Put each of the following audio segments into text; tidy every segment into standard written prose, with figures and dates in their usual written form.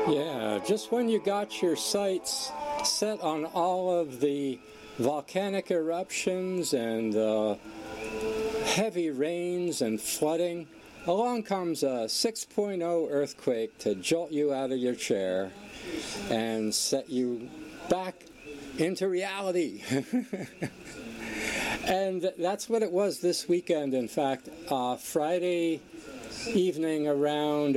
Yeah, just when you got your sights set on all of the volcanic eruptions and heavy rains and flooding, along comes a 6.0 earthquake to jolt you out of your chair and set you back into reality. And that's what it was this weekend. In fact, Friday evening around,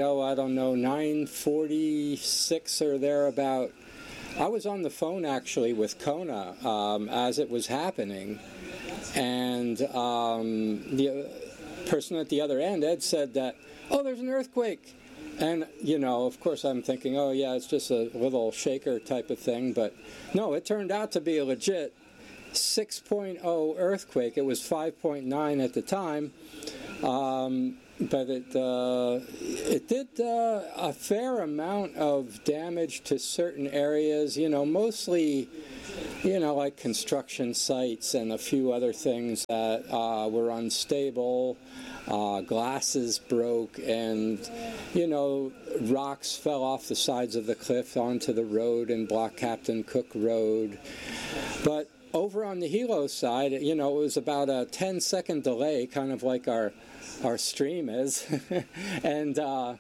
9:46 or thereabout, I was on the phone actually with Kona as it was happening, and the person at the other end, Ed, said that, oh, there's an earthquake. And, of course I'm thinking, oh yeah, it's just a little shaker type of thing, but no, it turned out to be a legit 6.0 earthquake. It was 5.9 at the time. But it did a fair amount of damage to certain areas, mostly, like construction sites and a few other things that were unstable. Glasses broke and, rocks fell off the sides of the cliff onto the road and blocked Captain Cook Road. But over on the Hilo side, it was about a 10-second delay, kind of like our stream is. And,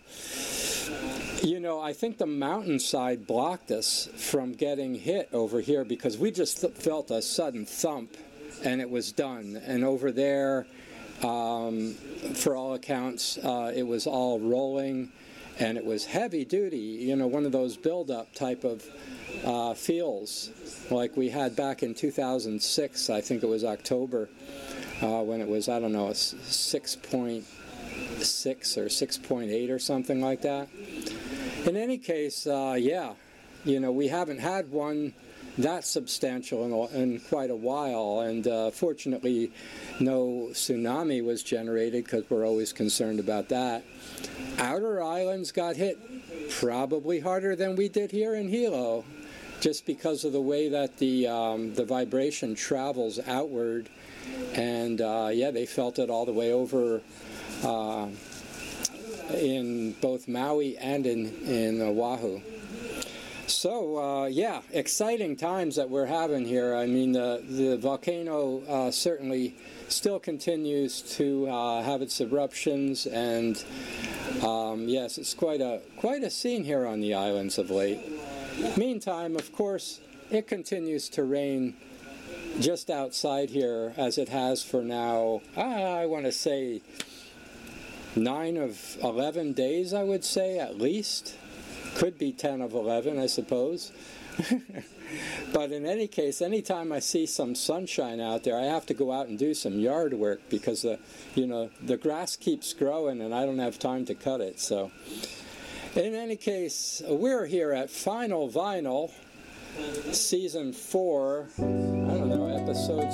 I think the mountainside blocked us from getting hit over here because we just felt a sudden thump and it was done. And over there, for all accounts, it was all rolling and it was heavy duty, one of those build-up type of feels like we had back in 2006, I think it was October, when it was, 6.6 or 6.8 or something like that. In any case, we haven't had one that substantial in quite a while, and fortunately no tsunami was generated because we're always concerned about that. Outer islands got hit probably harder than we did here in Hilo, just because of the way that the vibration travels outward, and they felt it all the way over in both Maui and in Oahu. So exciting times that we're having here. I mean, the volcano certainly still continues to have its eruptions, and yes, it's quite a scene here on the islands of late. Meantime, of course, it continues to rain just outside here, as it has for now, I want to say 9 of 11 days, I would say, at least. Could be 10 of 11, I suppose. But in any case, anytime I see some sunshine out there, I have to go out and do some yard work because the grass keeps growing and I don't have time to cut it. So in any case, we're here at Final Vinyl, Season 4, episode